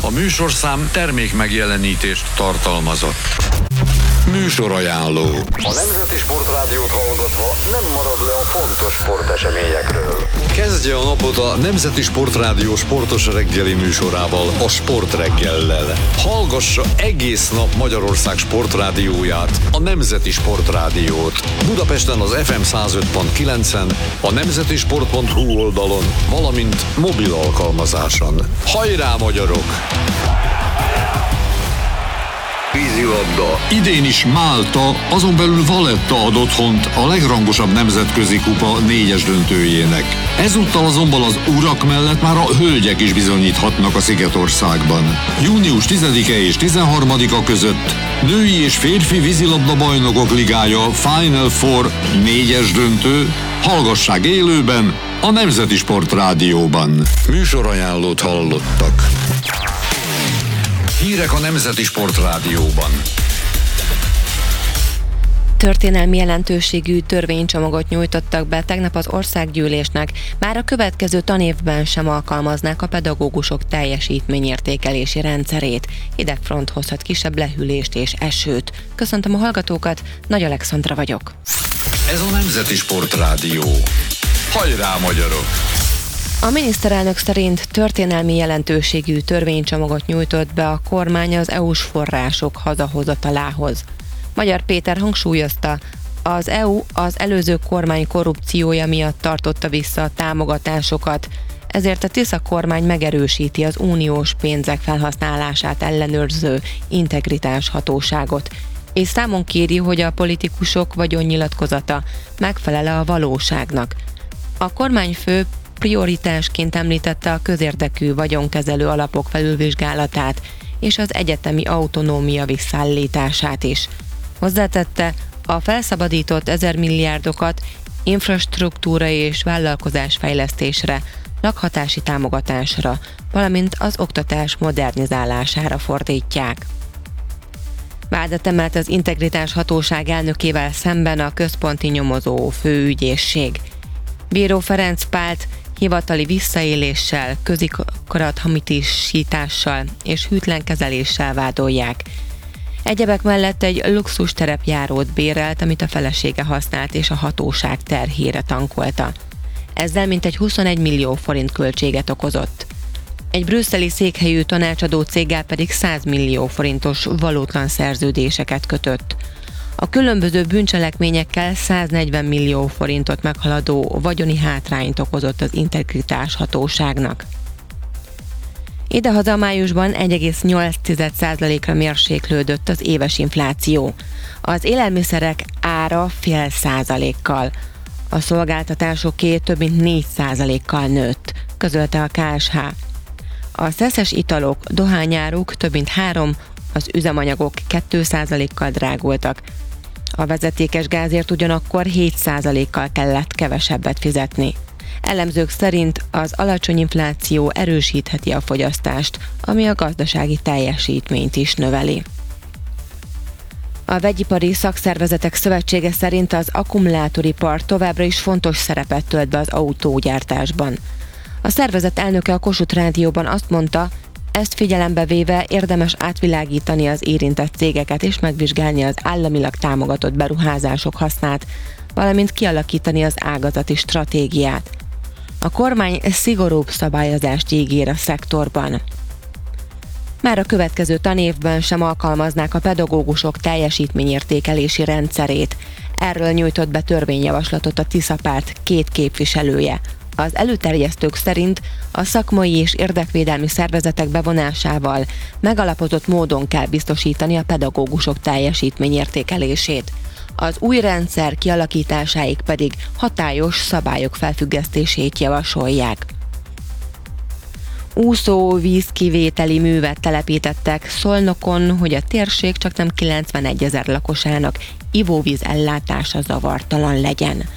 A műsorszám termék megjelenítést tartalmazott. Műsorajánló. A Nemzeti Sportrádiót hallgatva nem marad le a fontos sporteseményekről. Kezdje a napot a Nemzeti Sportrádió sportos reggeli műsorával, a Sportreggellel. Hallgassa egész nap Magyarország sportrádióját, a Nemzeti Sportrádiót. Budapesten az FM 105.9-en, a nemzetisport.hu oldalon, valamint mobil alkalmazáson. Hajrá, magyarok! Vízilabda. Idén is Málta, azon belül Valletta ad otthont a legrangosabb nemzetközi kupa 4-es döntőjének. Ezúttal azonban az urak mellett már a hölgyek is bizonyíthatnak a Szigetországban. Június 10-e és 13-a között női és férfi vízilabda bajnokok ligája Final Four 4-es döntő, hallgassák élőben a Nemzeti Sport Rádióban. Műsorajánlót hallottak. Hírek a Nemzeti Sport Rádióban. Történelmi jelentőségű törvénycsomagot nyújtottak be tegnap az országgyűlésnek, már a következő tanévben sem alkalmaznák a pedagógusok teljesítményértékelési rendszerét. Hidegfront hozhat kisebb lehűlést és esőt. Köszöntöm a hallgatókat, Nagy Alexandra vagyok. Ez a Nemzeti Sport Rádió. Hajrá, magyarok! A miniszterelnök szerint történelmi jelentőségű törvénycsomagot nyújtott be a kormány az EU-s források hazahozatalához. Magyar Péter hangsúlyozta, az EU az előző kormány korrupciója miatt tartotta vissza a támogatásokat, ezért a Tisza kormány megerősíti az uniós pénzek felhasználását ellenőrző integritás hatóságot, és számon kéri, hogy a vagyonnyilatkozata megfelel a valóságnak. A kormányfő prioritásként említette a közérdekű vagyonkezelő alapok felülvizsgálatát és az egyetemi autonómia visszaállítását is. Hozzátette, a felszabadított 1000 milliárdokat infrastruktúra és vállalkozásfejlesztésre, lakhatási támogatásra, valamint az oktatás modernizálására fordítják. Vádat emelt az Integritás Hatóság elnökével szemben a központi nyomozó főügyészség. Bíró Ferenc Pált hivatali visszaéléssel, közikarat hamisítással és hűtlen kezeléssel vádolják. Egyebek mellett egy luxus terepjárót bérelt, amit a felesége használt és a hatóság terhére tankolta. Ezzel mintegy 21 millió forint költséget okozott. Egy brüsszeli székhelyű tanácsadó céggel pedig 100 millió forintos valótlan szerződéseket kötött. A különböző bűncselekményekkel 140 millió forintot meghaladó vagyoni hátrányt okozott az Integritás Hatóságnak. Idehaza májusban 1,8%-ra mérséklődött az éves infláció. Az élelmiszerek ára 0,5%-kal, a szolgáltatásoké több mint 4%-kal nőtt, közölte a KSH. A szeszes italok, dohányáruk több mint 3%, az üzemanyagok 2%-kal drágultak. A vezetékes gázért ugyanakkor 7%-kal kellett kevesebbet fizetni. Elemzők szerint az alacsony infláció erősítheti a fogyasztást, ami a gazdasági teljesítményt is növeli. A Vegyipari Szakszervezetek Szövetsége szerint az akkumulátoripar továbbra is fontos szerepet tölt be az autógyártásban. A szervezet elnöke a Kossuth Rádióban azt mondta, ezt figyelembe véve érdemes átvilágítani az érintett cégeket és megvizsgálni az államilag támogatott beruházások hasznát, valamint kialakítani az ágazati stratégiát. A kormány szigorúbb szabályozást ígér a szektorban. Már a következő tanévben sem alkalmaznák a pedagógusok teljesítményértékelési rendszerét. Erről nyújtott be törvényjavaslatot a Tisza párt 2 képviselője. Az előterjesztők szerint a szakmai és érdekvédelmi szervezetek bevonásával megalapozott módon kell biztosítani a pedagógusok teljesítményértékelését. Az új rendszer kialakításáig pedig hatályos szabályok felfüggesztését javasolják. Úszó-vízkivételi művet telepítettek Szolnokon, hogy a térség csaknem 91 000 lakosának ivóvíz ellátása zavartalan legyen.